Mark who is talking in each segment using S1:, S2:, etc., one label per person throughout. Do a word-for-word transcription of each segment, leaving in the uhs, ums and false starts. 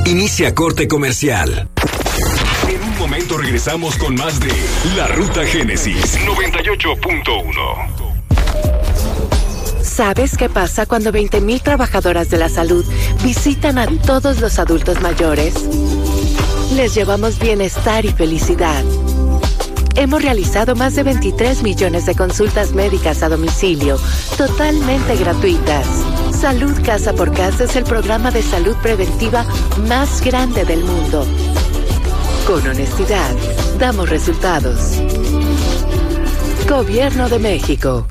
S1: Inicia corte comercial. En un momento regresamos con más de La Ruta Génesis noventa y ocho punto uno.
S2: ¿Sabes qué pasa cuando veinte mil trabajadoras de la salud visitan a todos los adultos mayores? Les llevamos bienestar y felicidad. Hemos realizado más de veintitrés millones de consultas médicas a domicilio, totalmente gratuitas. Salud Casa por Casa es el programa de salud preventiva más grande del mundo. Con honestidad, damos resultados. Gobierno de México.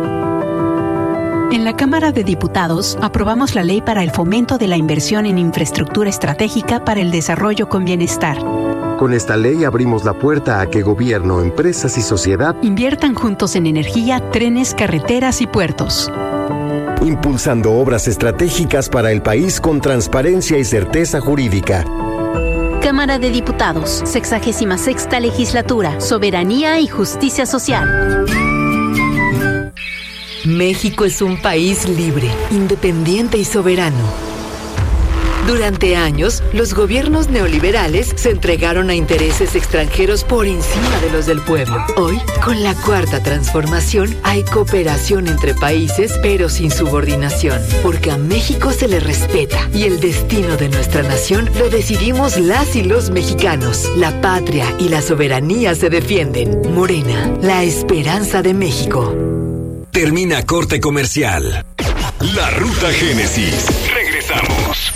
S3: En la Cámara de Diputados aprobamos la ley para el fomento de la inversión en infraestructura estratégica para el desarrollo con bienestar.
S4: Con esta ley abrimos la puerta a que gobierno, empresas y sociedad
S3: inviertan juntos en energía, trenes, carreteras y puertos.
S4: Impulsando obras estratégicas para el país con transparencia y certeza jurídica.
S5: Cámara de Diputados, sexagésima sexta legislatura, soberanía y justicia social.
S2: México es un país libre, independiente y soberano. Durante años, los gobiernos neoliberales se entregaron a intereses extranjeros por encima de los del pueblo. Hoy, con la Cuarta Transformación, hay cooperación entre países, pero sin subordinación, porque a México se le respeta y el destino de nuestra nación lo decidimos las y los mexicanos. La patria y la soberanía se defienden. Morena, la esperanza de México.
S1: Termina corte comercial. La Ruta Génesis. Regresamos.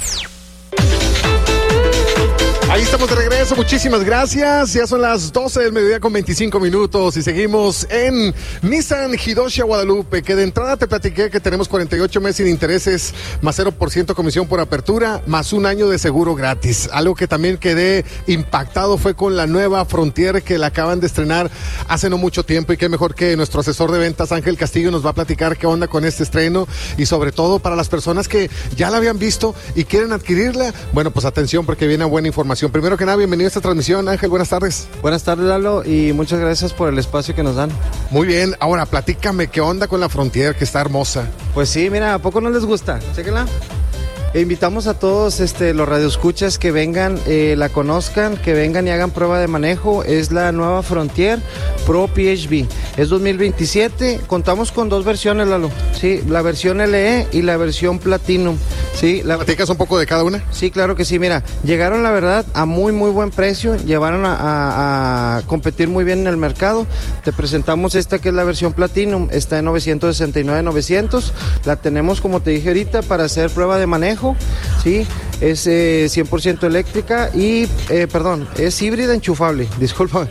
S6: Ahí estamos de regreso, muchísimas gracias. Ya son las doce del mediodía con veinticinco minutos y seguimos en Nissan Hidoshi Guadalupe, que de entrada te platiqué que tenemos cuarenta y ocho meses sin intereses, más cero por ciento comisión por apertura, más un año de seguro gratis. Algo que también quedé impactado fue con la nueva Frontier que la acaban de estrenar hace no mucho tiempo, y qué mejor que nuestro asesor de ventas Ángel Castillo nos va a platicar qué onda con este estreno, y sobre todo para las personas que ya la habían visto y quieren adquirirla, bueno, pues atención porque viene buena información. Primero que nada, bienvenido a esta transmisión, Ángel, buenas tardes.
S7: Buenas tardes, Lalo, y muchas gracias por el espacio que nos dan.
S6: Muy bien, ahora platícame, ¿qué onda con la Frontier, que está hermosa?
S7: Pues sí, mira, ¿a poco no les gusta? Chéquenla. E invitamos a todos este, los radioescuchas que vengan, eh, la conozcan, que vengan y hagan prueba de manejo. Es la nueva Frontier Pro P H V. Es dos mil veintisiete. Contamos con dos versiones, Lalo. Sí, la versión L E y la versión Platinum. Sí, la...
S6: ¿Platicas un poco de cada una?
S7: Sí, claro que sí. Mira, llegaron la verdad a muy, muy buen precio. Llevaron a, a, a competir muy bien en el mercado. Te presentamos esta que es la versión Platinum. Está en novecientos sesenta y nueve mil novecientos. La tenemos, como te dije ahorita, para hacer prueba de manejo. Sí, es eh, cien por ciento eléctrica y, eh, perdón, es híbrida enchufable, disculpa.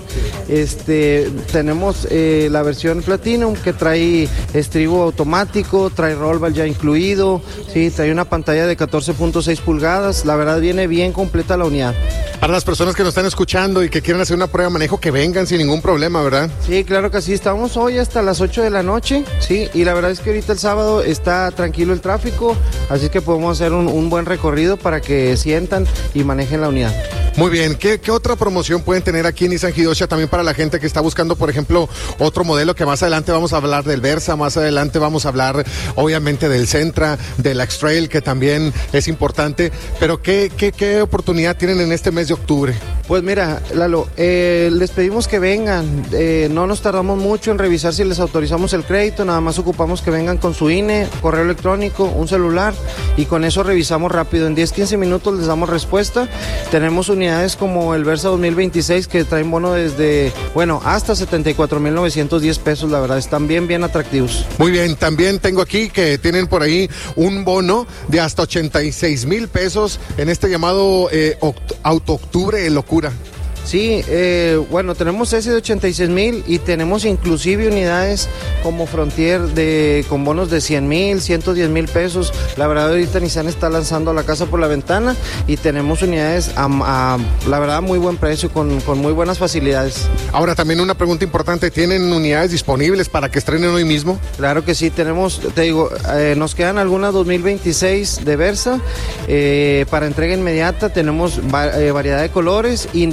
S7: Este, tenemos eh, la versión Platinum que trae estribo automático, trae roll bar ya incluido, sí, trae una pantalla de catorce punto seis pulgadas, la verdad viene bien completa la unidad.
S6: Para las personas que nos están escuchando y que quieren hacer una prueba de manejo, que vengan sin ningún problema, ¿verdad?
S7: Sí, claro que sí, estamos hoy hasta las ocho de la noche, sí, y la verdad es que ahorita el sábado está tranquilo el tráfico, así que podemos hacer un, un buen recorrido para que sientan y manejen la unidad.
S6: Muy bien, ¿Qué, ¿qué otra promoción pueden tener aquí en Nissan Hidoshi también para la gente que está buscando, por ejemplo, otro modelo? Que más adelante vamos a hablar del Versa, más adelante vamos a hablar obviamente del Sentra, del X-Trail, que también es importante, pero ¿qué, qué, qué oportunidad tienen en este mes de octubre?
S7: Pues mira, Lalo, eh, les pedimos que vengan, eh, no nos tardamos mucho en revisar si les autorizamos el crédito, nada más ocupamos que vengan con su I N E, correo electrónico, un celular, y con eso revisamos rápido, en diez a quince minutos les damos respuesta. Tenemos unidades como el Versa dos mil veintiséis que traen bono desde, bueno, hasta setenta y cuatro mil novecientos diez pesos, la verdad, están bien, bien atractivos.
S6: Muy bien, también tengo aquí que tienen por ahí un bono de hasta ochenta y seis mil pesos en este llamado eh, Auto Octubre de Locura.
S7: Sí, eh, bueno, tenemos ese de ochenta y seis mil y tenemos inclusive unidades como Frontier de, con bonos de cien mil, ciento diez mil pesos. La verdad ahorita Nissan está lanzando la casa por la ventana y tenemos unidades a, a la verdad, muy buen precio, con, con muy buenas facilidades.
S6: Ahora también una pregunta importante, ¿tienen unidades disponibles para que estrenen hoy mismo?
S7: Claro que sí, tenemos, te digo, eh, nos quedan algunas dos mil veintiséis de Versa, eh, para entrega inmediata, tenemos va, eh, variedad de colores y ya nos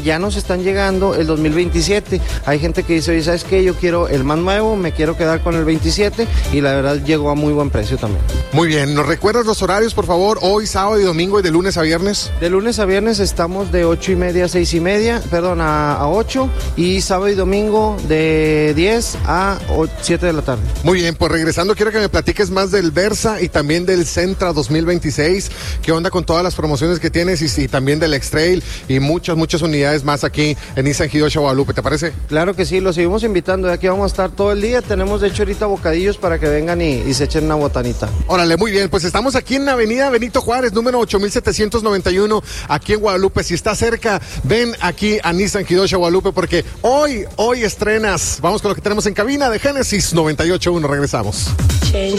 S7: están llegando el dos mil veintisiete. Hay gente que dice, oye, ¿sabes qué? Yo quiero el más nuevo, me quiero quedar con el veintisiete y la verdad llegó a muy buen precio también.
S6: Muy bien, ¿nos recuerdas los horarios, por favor? Hoy, sábado y domingo y de lunes a viernes.
S7: De lunes a viernes estamos de ocho y media a seis y media, perdón, a, a ocho, y sábado y domingo de diez a siete de la tarde.
S6: Muy bien, pues regresando quiero que me platiques más del Versa y también del Sentra dos mil veintiséis. ¿Qué onda con todas las promociones que tienes y, y también del X-Trail y muchas, muchas unidades más aquí en Nissan Hidosha Guadalupe? ¿Te parece?
S7: Claro que sí, los seguimos invitando. Aquí vamos a estar todo el día. Tenemos de hecho ahorita bocadillos para que vengan y, y se echen una botanita.
S6: Órale, muy bien, pues estamos aquí en la avenida Benito Juárez, número ocho mil setecientos noventa y uno, aquí en Guadalupe. Si está cerca, ven aquí a Nissan Hidosha Guadalupe porque hoy, hoy estrenas. Vamos con lo que tenemos en cabina de Génesis noventa y ocho punto uno, regresamos.